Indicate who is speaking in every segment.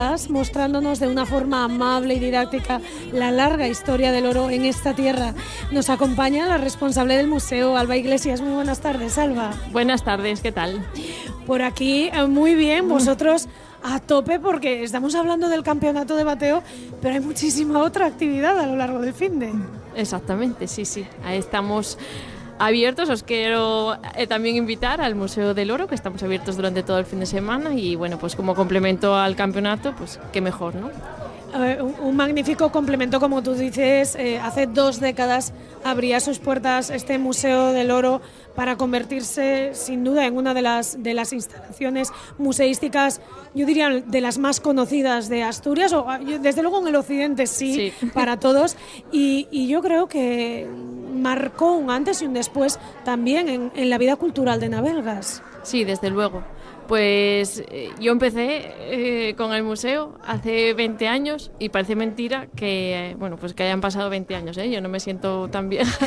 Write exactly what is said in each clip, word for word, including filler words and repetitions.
Speaker 1: mostrándonos de una forma amable y didáctica la larga historia del oro en esta tierra. Nos acompaña la responsable del museo, Alba Iglesias. Muy buenas tardes, Alba.
Speaker 2: Buenas tardes, ¿qué tal?
Speaker 1: Por aquí, muy bien, vosotros a tope porque estamos hablando del campeonato de bateo, pero hay muchísima otra actividad a lo largo del finde.
Speaker 2: Exactamente, sí, sí. Ahí estamos abiertos. Os quiero eh, también invitar al Museo del Oro, que estamos abiertos durante todo el fin de semana y bueno, pues como complemento al campeonato, pues qué mejor, ¿no?
Speaker 1: Uh, un, un magnífico complemento, como tú dices. Eh, hace dos décadas abría sus puertas este Museo del Oro para convertirse sin duda en una de las, de las instalaciones museísticas, yo diría, de las más conocidas de Asturias, o desde luego en el occidente sí, sí. Para todos, y, y yo creo que marcó un antes y un después también en, en la vida cultural de Navelgas.
Speaker 2: Sí, desde luego. Pues eh, yo empecé eh, con el museo hace veinte años y parece mentira que, eh, bueno, pues que hayan pasado veinte años, ¿eh? Yo no me siento tan vieja.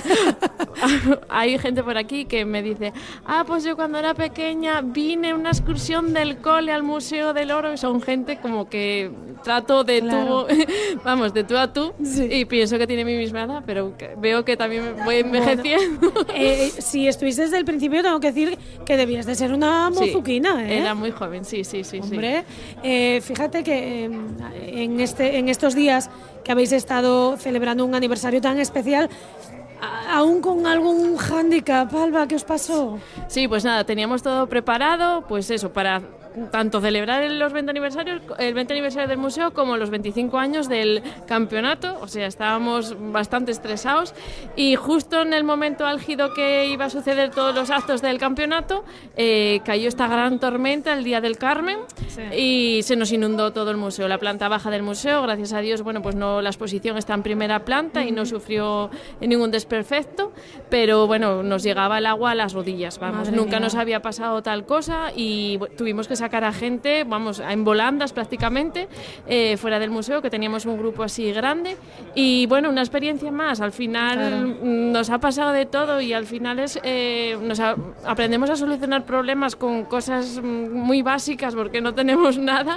Speaker 2: Hay gente por aquí que me dice, ah, pues yo cuando era pequeña vine en una excursión del cole al Museo del Oro, y son gente como que trato de claro. tú, vamos, de tú a tú, sí. Y pienso que tiene mi misma edad, pero veo que también voy envejeciendo.
Speaker 1: Bueno, eh, si estuviste desde el principio, tengo que decir que debías de ser una mozuquina,
Speaker 2: sí.
Speaker 1: ¿eh?
Speaker 2: Era muy joven, sí, sí, sí.
Speaker 1: Hombre,
Speaker 2: sí.
Speaker 1: Eh, fíjate que eh, en, este, en estos días que habéis estado celebrando un aniversario tan especial, a, aún con algún hándicap, Alba, ¿qué os pasó?
Speaker 2: Sí, pues nada, teníamos todo preparado, pues eso, para tanto celebrar los veinte aniversarios, el veinte aniversario del museo como los veinticinco años del campeonato, o sea, estábamos bastante estresados y justo en el momento álgido que iba a suceder todos los actos del campeonato, eh, cayó esta gran tormenta el día del Carmen, sí. Y se nos inundó todo el museo, la planta baja del museo, gracias a Dios, bueno, pues no, la exposición está en primera planta uh-huh. y no sufrió ningún desperfecto, pero bueno, nos llegaba el agua a las rodillas, vamos, Madre nunca mía. Nos había pasado tal cosa y bueno, tuvimos que sacar a gente, vamos, en volandas prácticamente, eh, fuera del museo, que teníamos un grupo así grande y bueno, una experiencia más, al final claro. nos ha pasado de todo y al final es eh, nos a, aprendemos a solucionar problemas con cosas muy básicas porque no tenemos nada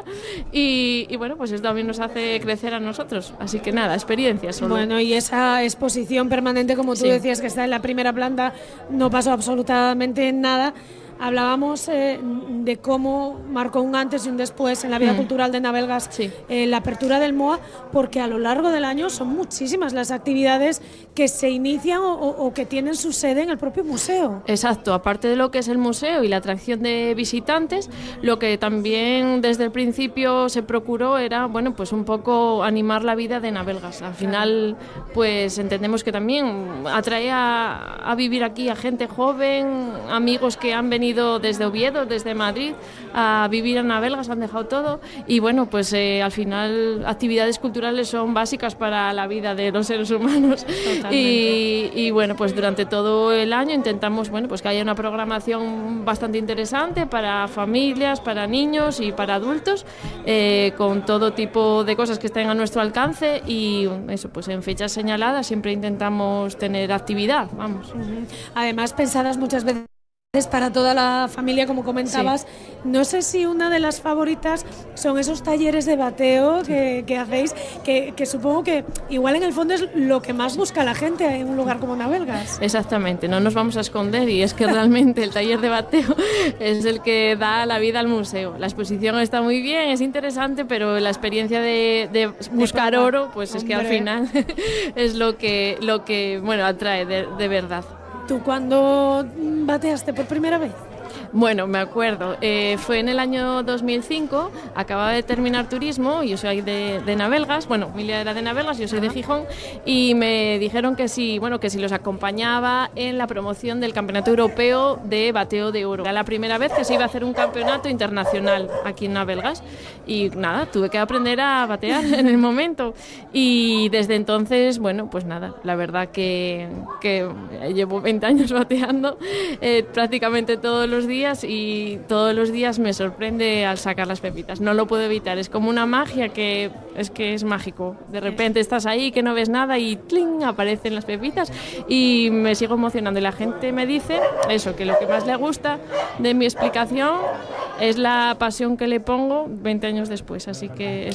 Speaker 2: y, y bueno, pues esto también nos hace crecer a nosotros, así que nada, experiencias solo.
Speaker 1: Bueno, y esa exposición permanente, como tú sí. decías, que está en la primera planta, no pasó absolutamente nada. Hablábamos eh, de cómo marcó un antes y un después en la vida mm. cultural de Navelgas sí. eh, la apertura del M O A, porque a lo largo del año son muchísimas las actividades que se inician o, o que tienen su sede en el propio museo.
Speaker 2: Exacto, aparte de lo que es el museo y la atracción de visitantes, lo que también desde el principio se procuró era, bueno, pues un poco animar la vida de Navelgas. Al final, pues entendemos que también atrae a, a vivir aquí a gente joven, amigos que han venido desde Oviedo, desde Madrid, a vivir en Navelgas, han dejado todo y bueno, pues eh, al final actividades culturales son básicas para la vida de los seres humanos y, y bueno, pues durante todo el año intentamos, bueno, pues que haya una programación bastante interesante para familias, para niños y para adultos, eh, con todo tipo de cosas que estén a nuestro alcance y eso, pues en fechas señaladas siempre intentamos tener actividad, vamos.
Speaker 1: Además, pensadas muchas veces para toda la familia, como comentabas. Sí. No sé si una de las favoritas son esos talleres de bateo que, que hacéis, que, que supongo que igual en el fondo es lo que más busca la gente en un lugar como Navelgas.
Speaker 2: Exactamente, no nos vamos a esconder y es que realmente el taller de bateo es el que da la vida al museo. La exposición está muy bien, es interesante, pero la experiencia de, de buscar de oro, pues Hombre. Es que al final es lo que, lo que bueno, atrae de, de verdad.
Speaker 1: ¿Tú cuándo bateaste por primera vez?
Speaker 2: Bueno, me acuerdo, eh, fue en el año dos mil cinco, acababa de terminar turismo, yo soy de, de Navelgas, bueno, Emilia era de Navelgas, yo soy de Gijón, y me dijeron que si, bueno, que si los acompañaba en la promoción del Campeonato Europeo de Bateo de Oro. Era la primera vez que se iba a hacer un campeonato internacional aquí en Navelgas, y nada, tuve que aprender a batear en el momento, y desde entonces, bueno, pues nada, la verdad que, que llevo veinte años bateando, eh, prácticamente todos los días, y todos los días me sorprende al sacar las pepitas, no lo puedo evitar, es como una magia que es que es mágico, de repente estás ahí que no ves nada y ¡tling!, aparecen las pepitas y me sigo emocionando y la gente me dice eso, que lo que más le gusta de mi explicación es la pasión que le pongo veinte años después, así que es